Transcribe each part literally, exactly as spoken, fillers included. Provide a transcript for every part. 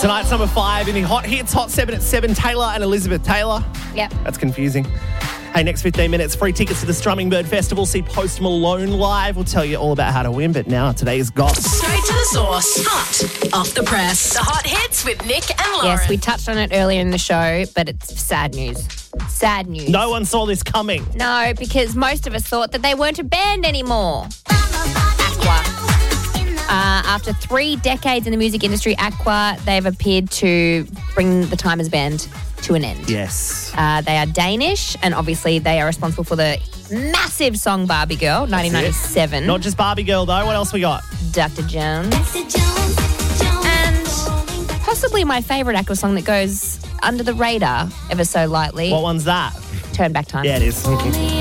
Tonight's number five in the Hot Hits, Hot seven at seven, Taylor and Elizabeth Taylor. Yep. That's confusing. Hey, next fifteen minutes, free tickets to the Strumming Bird Festival. See Post Malone live. We'll tell you all about how to win, but now today's got Straight to the source. Hot off the press. The Hot Hits with Nick and Lauren. Yes, we touched on it earlier in the show, but it's sad news. Sad news. No one saw this coming. No, because most of us thought that they weren't a band anymore. Aqua. Uh, after three decades in the music industry, Aqua, they've appeared to bring the Timers Band to an end. Yes. Uh, they are Danish, and obviously they are responsible for the massive song Barbie Girl, nineteen ninety-seven. Not just Barbie Girl, though. What else we got? Doctor Jones. And possibly my favourite Aqua song that goes under the radar ever so lightly. What one's that? Turn Back Time. Yeah, it is.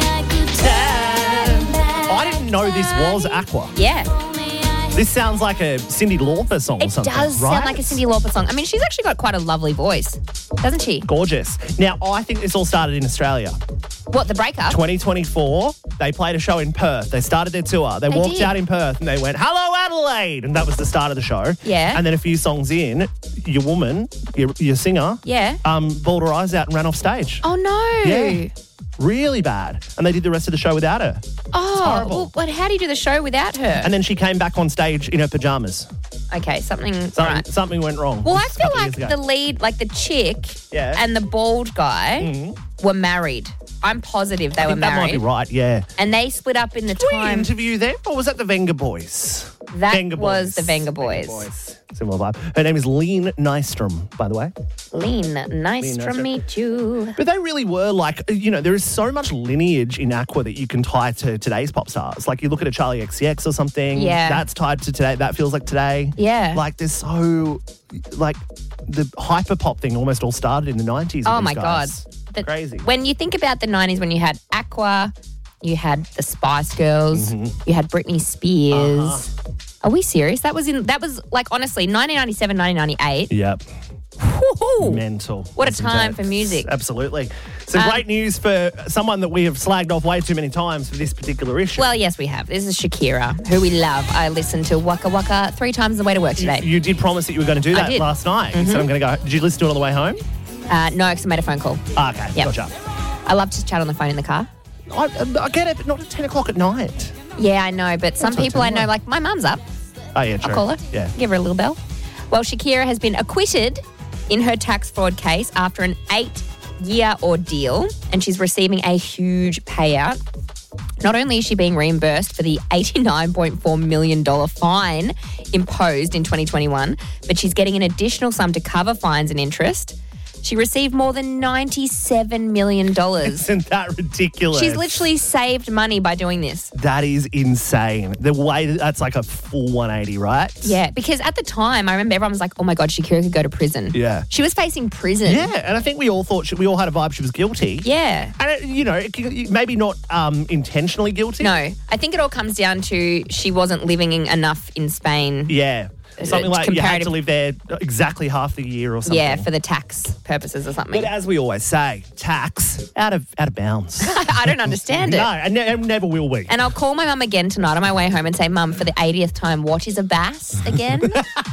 I didn't know this was Aqua. Yeah. This sounds like a Cyndi Lauper song or It something, does right? sound like a Cyndi Lauper song. I mean, she's actually got quite a lovely voice, doesn't she? Gorgeous. Now, I think this all started in Australia. What, the breakup? twenty twenty-four, they played a show in Perth. They started their tour. They, They walked did. out in Perth and they went, "Hello, Adelaide." And that was the start of the show. Yeah. And then a few songs in, your woman, your, your singer, Yeah. um, bawled her eyes out and ran off stage. Oh, no. Yeah. Really bad. And they did the rest of the show without her. Oh, horrible. well, but how do you do the show without her? And then she came back on stage in her pajamas. okay, something. Something, All right. something went wrong. Well, I a feel couple like years the ago. lead, like the chick Yeah. and the bald guy Mhm. were married. I'm positive they I were think that might married. be right, yeah. And they split up in the Did we time. interview them, or was that the Venga Boys? That Venga was Boys. the Venga Boys. Boys. Similar vibe. Her name is Lean Nystrom, by the way. Lean, nice Lean, to nice to- meet you. But they really were like, you know, there is so much lineage in Aqua that you can tie to today's pop stars. Like you look at a Charlie X C X or something. Yeah. That's tied to today. That feels like today. Yeah. Like there's so, like the hyper pop thing almost all started in the nineties. with Oh these my guys. God. The- Crazy. When you think about the nineties, when you had Aqua, you had the Spice Girls, Mm-hmm. you had Britney Spears. Uh-huh. Are we serious? That was in, that was like, honestly, nineteen ninety-seven, nineteen ninety-eight. Yep. Woohoo! Mental. What a Isn't time it? for music. Absolutely. Some Um, great news for someone that we have slagged off way too many times for this particular issue. Well, yes, we have. This is Shakira, who we love. I listened to Waka Waka three times on the way to work you, today. you did promise that you were going to do I that did. last night. You said I'm going to go. Did you listen to it on the way home? Uh, no, because I made a phone call. Ah, okay. Yep. Gotcha. I love to chat on the phone in the car. I, I get it, but not at ten o'clock at night. Yeah, I know, but some That's not people too I know, late. like my mum's up. Oh, yeah, true. I'll call her. Yeah. Give her a little bell. Well, Shakira has been acquitted in her tax fraud case after an eight-year ordeal, and she's receiving a huge payout. Not only is she being reimbursed for the eighty-nine point four million dollars fine imposed in twenty twenty-one, but she's getting an additional sum to cover fines and interest. She received more than ninety-seven million dollars. Isn't that ridiculous? She's literally saved money by doing this. That is insane. The way that, that's like a full one eighty, right? Yeah, because at the time, I remember everyone was like, oh my God, Shakira could go to prison. Yeah. She was facing prison. Yeah, and I think we all thought she, we all had a vibe she was guilty. Yeah. And it, you know, it, can- maybe not um, intentionally guilty. No, I think it all comes down to she wasn't living in enough in Spain. Yeah. Something Uh, like you had comparative- to live there exactly half the year or something. Yeah, for the tax purposes or something. But as we always say, tax out of out of bounds. I don't understand it. No, and ne- and never will be. And I'll call my mum again tonight on my way home and say, Mum, for the eightieth time, what is a bass again?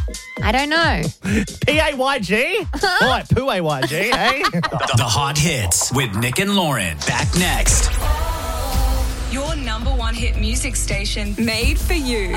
I don't know. P A Y G? Right, Poo A Y G, eh? The, the Hot Hits with Nick and Lauren. Back next. Your number one hit music station made for you.